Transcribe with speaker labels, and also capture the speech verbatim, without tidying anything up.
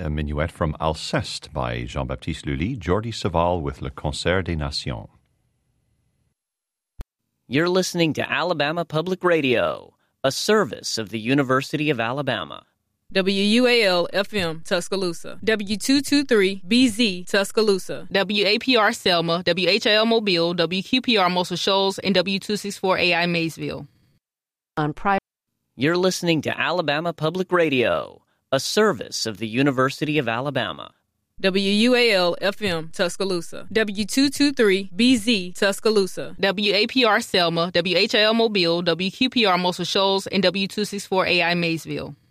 Speaker 1: a minuet from Alceste by Jean-Baptiste Lully, Jordi Savall with Le Concert des Nations.
Speaker 2: You're listening to Alabama Public Radio, a service of the University of Alabama.
Speaker 3: W U A L F M Tuscaloosa, W two twenty-three B Z Tuscaloosa,
Speaker 4: W A P R Selma, W H L Mobile, W Q P R Muscle Shoals, and W two sixty-four A I Maysville.
Speaker 5: On pri-
Speaker 2: You're listening to Alabama Public Radio, a service of the University of Alabama.
Speaker 3: W U A L F M Tuscaloosa, W two twenty-three B Z Tuscaloosa,
Speaker 4: W A P R Selma, W H L Mobile, W Q P R Muscle Shoals, and W two sixty-four A I Maysville.